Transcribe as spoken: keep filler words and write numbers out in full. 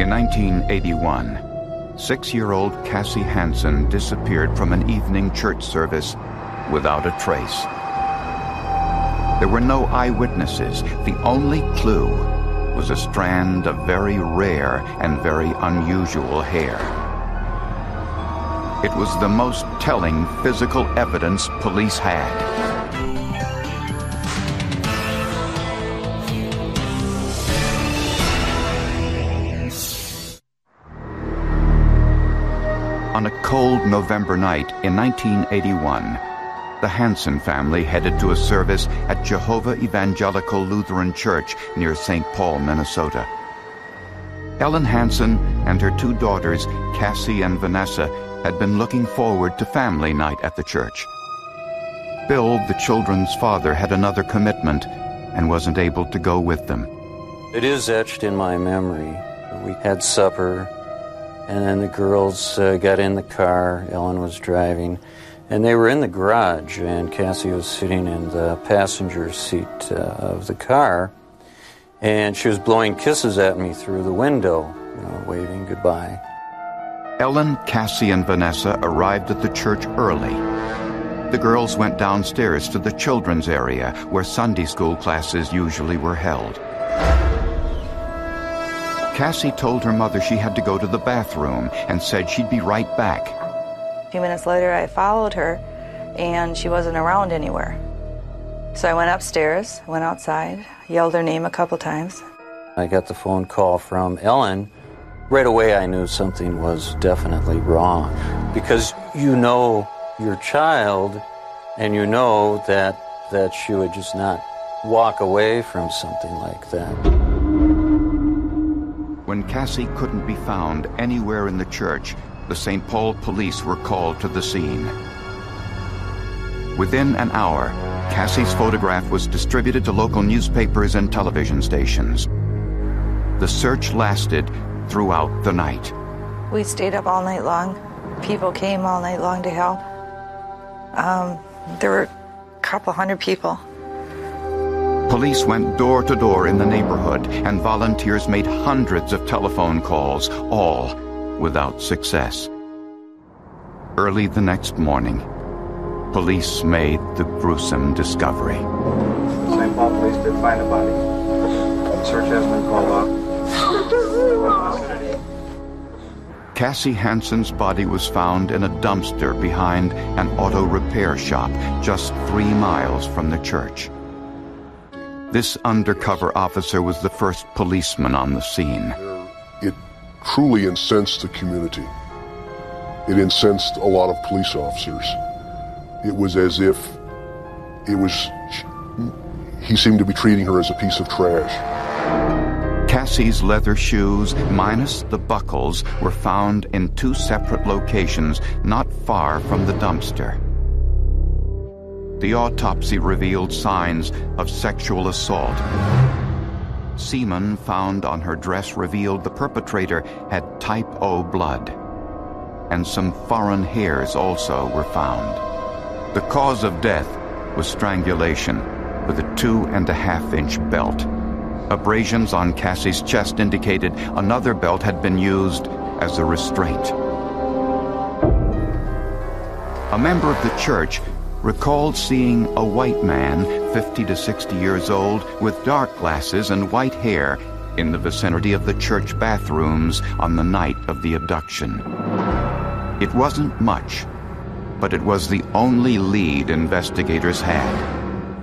In nineteen eighty-one, six-year-old Cassie Hansen disappeared from an evening church service without a trace. There were no eyewitnesses. The only clue was a strand of very rare and very unusual hair. It was the most telling physical evidence police had. On a cold November night in nineteen eighty-one, the Hansen family headed to a service at Jehovah Evangelical Lutheran Church near Saint Paul, Minnesota. Ellen Hansen and her two daughters, Cassie and Vanessa, had been looking forward to family night at the church. Bill, the children's father, had another commitment and wasn't able to go with them. It is etched in my memory. We had supper, and then the girls uh, got in the car. Ellen was driving, and they were in the garage, and Cassie was sitting in the passenger seat uh, of the car, and she was blowing kisses at me through the window, you know, waving goodbye. Ellen, Cassie, and Vanessa arrived at the church early. The girls went downstairs to the children's area where Sunday school classes usually were held. Cassie told her mother she had to go to the bathroom and said she'd be right back. A few minutes later, I followed her, and she wasn't around anywhere. So I went upstairs, went outside, yelled her name a couple times. I got the phone call from Ellen. Right away, I knew something was definitely wrong, because you know your child, and you know that, that she would just not walk away from something like that. When Cassie couldn't be found anywhere in the church, the Saint Paul police were called to the scene. Within an hour, Cassie's photograph was distributed to local newspapers and television stations. The search lasted throughout the night. We stayed up all night long. People came all night long to help. Um, there were a couple hundred people. Police went door to door in the neighborhood, and volunteers made hundreds of telephone calls, all without success. Early the next morning, police made the gruesome discovery. Saint Paul police did find a body. The search has been called off. Cassie Hansen's body was found in a dumpster behind an auto repair shop just three miles from the church. This undercover officer was the first policeman on the scene. It truly incensed the community. It incensed a lot of police officers. It was as if it was, he seemed to be treating her as a piece of trash. Cassie's leather shoes, minus the buckles, were found in two separate locations not far from the dumpster. The autopsy revealed signs of sexual assault. Semen found on her dress revealed the perpetrator had type O blood, and some foreign hairs also were found. The cause of death was strangulation with a two and a half inch belt. Abrasions on Cassie's chest indicated another belt had been used as a restraint. A member of the church recalled seeing a white man, fifty to sixty years old, with dark glasses and white hair in the vicinity of the church bathrooms on the night of the abduction. It wasn't much, but it was the only lead investigators had.